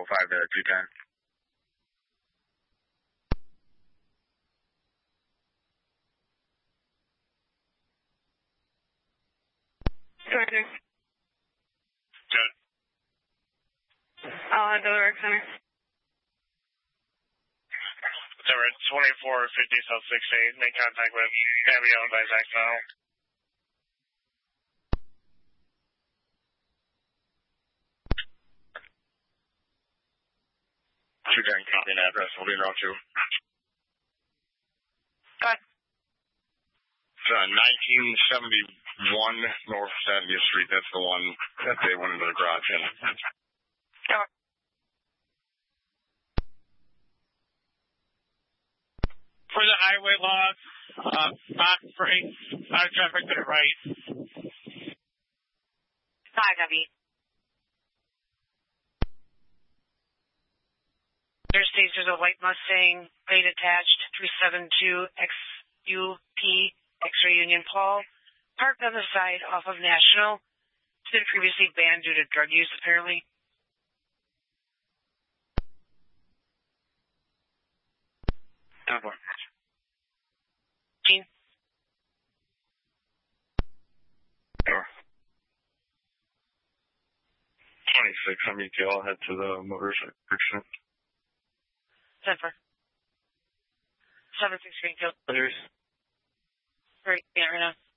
5 to 210. Good. I'll head to the rec center. September 2450 South 68. Make contact with Abby owned by Zach Snell. Shoot there and copy an address. We'll be in route 2. Good. It's 1971 North 70th Street. That's the one that they went into the garage in. Go. For the highway law, box break, traffic to the right. Hi, Debbie. Interstate, there's a white Mustang, plate attached, 372 XUP, X-ray Union Paul, parked on the side off of National. It's been previously banned due to drug use, apparently. Gene? Sure. 26, I'm ETL. I'll head to the motorcycle. 10-4. 7-6 Greenfield. There's Right, yeah, right now.